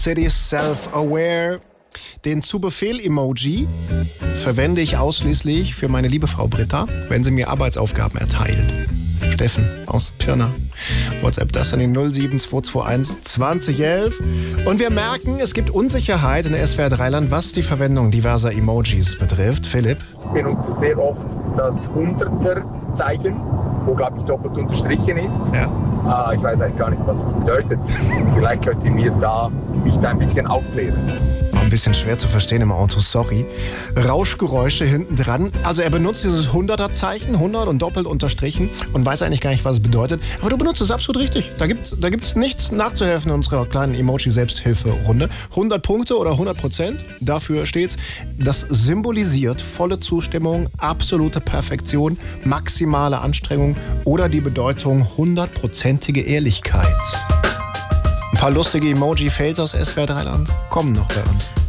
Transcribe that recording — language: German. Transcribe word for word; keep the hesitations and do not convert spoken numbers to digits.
City Self-Aware. Den Zu-Befehl-Emoji verwende ich ausschließlich für meine liebe Frau Britta, wenn sie mir Arbeitsaufgaben erteilt. Steffen aus Pirna. WhatsApp das an den null sieben zwei zwei eins zwanzig elf. Und wir merken, es gibt Unsicherheit in S W R drei Land, was die Verwendung diverser Emojis betrifft. Philipp? Ich benutze sehr oft das Hunderter-Zeichen, wo, glaube ich, doppelt unterstrichen ist. Ja. Äh, ich weiß eigentlich gar nicht, was das bedeutet. Vielleicht könnt ihr mir da, mich da ein bisschen aufklären. Ein bisschen schwer zu verstehen im Auto, sorry. Rauschgeräusche hinten dran. Also er benutzt dieses Hunderter-Zeichen, hundert und doppelt unterstrichen und weiß eigentlich gar nicht, was es bedeutet. Aber du benutzt es absolut richtig. Da gibt da gibt's nichts nachzuhelfen in unserer kleinen Emoji-Selbsthilfe-Runde. hundert Punkte oder hundert Prozent, dafür steht's. Das symbolisiert volle Zustimmung, absolute Perfektion, maximale Anstrengung oder die Bedeutung hundertprozentige Ehrlichkeit. Ein paar lustige Emoji-Fails aus S W R drei Land kommen noch bei uns.